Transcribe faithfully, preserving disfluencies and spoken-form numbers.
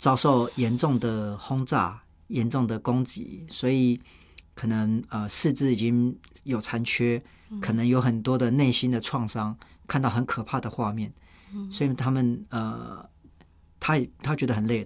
遭受严重的轰炸、严重的攻击，所以可能呃四肢已经有残缺，可能有很多的内心的创伤，看到很可怕的画面，所以他们呃他他觉得很累，